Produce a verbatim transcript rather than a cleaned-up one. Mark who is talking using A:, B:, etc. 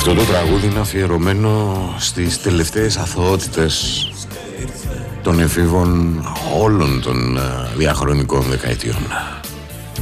A: Αυτό το τραγούδι είναι αφιερωμένο στις τελευταίες αθωότητες των εφήβων όλων των διαχρονικών δεκαετιών.